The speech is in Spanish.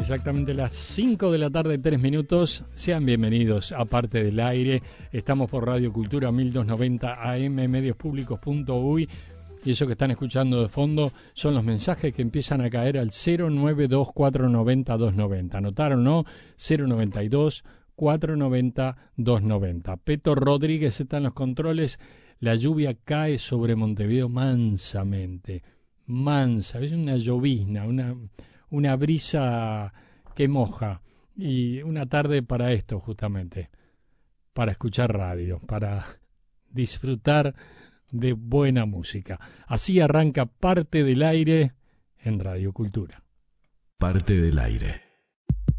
exactamente las 5 de la tarde, 3 minutos. Sean bienvenidos a Parte del Aire. Estamos por Radio Cultura 1290 AM, mediospublicos.uy. Y eso que están escuchando de fondo son los mensajes que empiezan a caer al 092-490-290. ¿Anotaron, no? 092-490-290. Peto Rodríguez está en los controles. La lluvia cae sobre Montevideo mansamente. Mansa, es una llovizna, una brisa que moja. Y una tarde para esto, justamente. Para escuchar radio, para disfrutar de buena música. Así arranca Parte del Aire en Radio Cultura. Parte del Aire.